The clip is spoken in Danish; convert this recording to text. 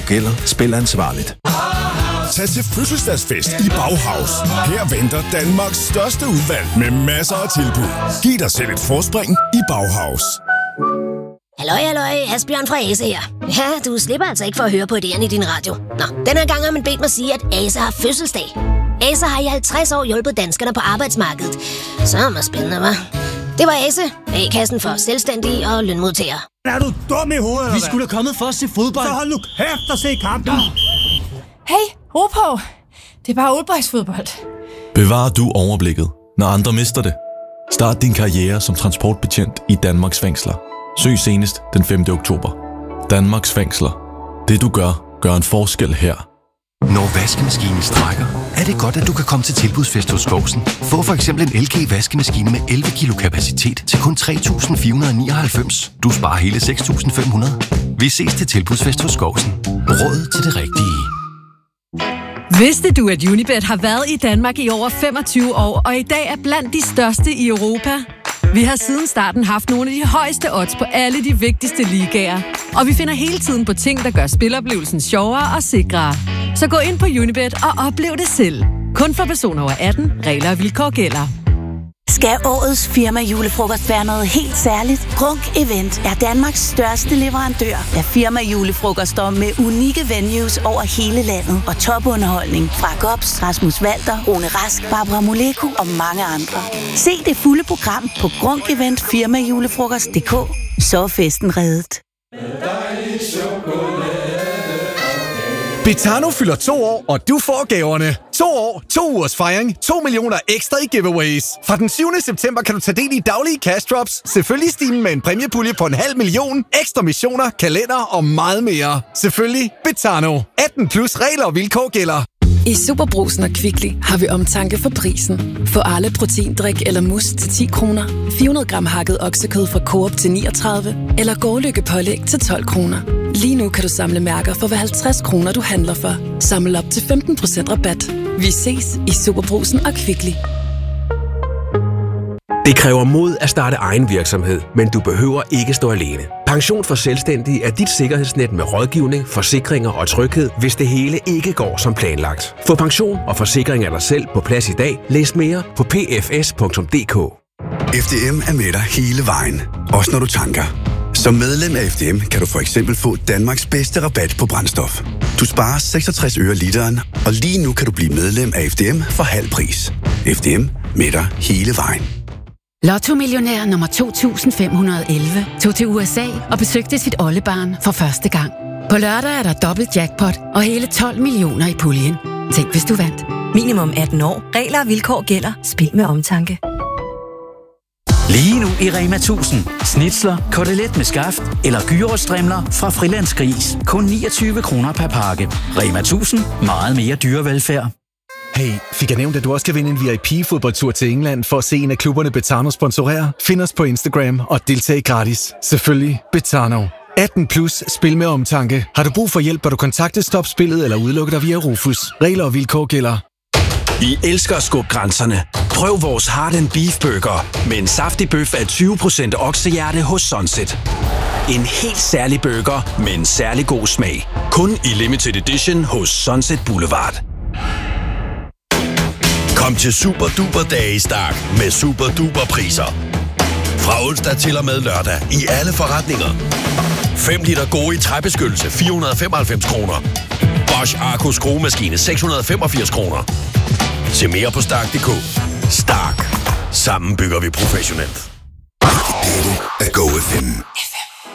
Gælder. Spil ansvarligt. Tag til fødselsdagsfest i Bauhaus. Her venter Danmarks største udvalg med masser af tilbud. Giv dig selv et forspring i Bauhaus. Halløj, Asbjørn fra Ase her. Ja, du slipper altså ikke for at høre på idéerne i din radio. Nå, den her gang har man bedt mig sige, at Ase har fødselsdag. Ase har i 50 år hjulpet danskerne på arbejdsmarkedet. Så er det spændende, hva'? Det var Ase, A-kassen for selvstændige og lønmodtagere. Er du dum i hovedet, eller Vi skulle da kommet for at se fodbold. Så hold nu kæft og se kampen. Hey, ro på. Det er bare oldboysfodbold. Bevarer du overblikket, når andre mister det? Start din karriere som transportbetjent i Danmarks fængsler. Søg senest den 5. oktober. Danmarks fængsler. Det du gør, gør en forskel her. Når vaskemaskinen strækker, er det godt, at du kan komme til tilbudsfest hos Skovsen. Få for eksempel en LG-vaskemaskine med 11 kilo kapacitet til kun 3.499. Du sparer hele 6.500. Vi ses til tilbudsfest hos Skovsen. Råd til det rigtige. Vidste du, at Unibet har været i Danmark i over 25 år, og i dag er blandt de største i Europa? Vi har siden starten haft nogle af de højeste odds på alle de vigtigste ligaer. Og vi finder hele tiden på ting, der gør spiloplevelsen sjovere og sikrere. Så gå ind på Unibet og oplev det selv. Kun for personer over 18. Regler og vilkår gælder. Skal årets firma julefrokost være noget helt særligt? Grunk Event er Danmarks største leverandør af firma julefrokoster med unikke venues over hele landet og topunderholdning fra Gops, Rasmus Walter, Rune Rask, Barbara Moleko og mange andre. Se det fulde program på grunkeventfirmajulefrokost.dk. Så er festen reddet. Betano fylder 2 år, og du får gaverne. 2 år, 2 ugers fejring, 2 millioner ekstra i giveaways. Fra den 7. september kan du tage del i daglige cash drops, selvfølgelig stigen med en præmiepulje på 500.000, ekstra missioner, kalender og meget mere. Selvfølgelig Betano. 18 plus regler og vilkår gælder. I Superbrugsen og Kvickly har vi omtanke for prisen. Få alle proteindrik eller mus til 10 kroner, 400 gram hakket oksekød fra Coop til 39, eller Gårlykke pålæg til 12 kroner. Lige nu kan du samle mærker for hver 50 kroner, du handler for. Samle op til 15% rabat. Vi ses i Superbrugsen og Kvickly. Det kræver mod at starte egen virksomhed, men du behøver ikke stå alene. Pension for Selvstændige er dit sikkerhedsnet med rådgivning, forsikringer og tryghed, hvis det hele ikke går som planlagt. Få pension og forsikring af dig selv på plads i dag. Læs mere på pfs.dk. FDM er med dig hele vejen, også når du tanker. Som medlem af FDM kan du for eksempel få Danmarks bedste rabat på brændstof. Du sparer 66 øre literen, og lige nu kan du blive medlem af FDM for halv pris. FDM med dig hele vejen. Lotto-millionær nummer 2511 tog til USA og besøgte sit oldebarn for første gang. På lørdag er der dobbelt jackpot og hele 12 millioner i puljen. Tænk, hvis du vandt. Minimum 18 år. Regler og vilkår gælder. Spil med omtanke. Lige nu i Rema 1000. Snitsler, kotelet med skaft eller gyros-strimler fra Frilandsgris. Kun 29 kroner per pakke. Rema 1000. Meget mere dyrevelfærd. Hey, fik jeg nævnt, at du også kan vinde en VIP-fodboldtur til England for at se en af klubberne Betano sponsorere? Find os på Instagram og deltag gratis. Selvfølgelig Betano. 18 plus, spil med omtanke. Har du brug for hjælp, bør du kontakte Stop Spillet eller udelukke dig via Rufus. Regler og vilkår gælder. Vi elsker at skubbe grænserne. Prøv vores Heart & Beef Burger med en saftig bøf af 20% oksehjerte hos Sunset. En helt særlig burger med en særlig god smag. Kun i limited edition hos Sunset Boulevard. Kom til Super Duper Dage i Stark med super duper priser. Fra onsdag til og med lørdag i alle forretninger. 5 liter Gori træbeskyttelse 495 kroner. Bosch Arco skruemaskine 685 kroner. Se mere på Stark.dk. Stark. Sammen bygger vi professionelt. Dette er Go FM.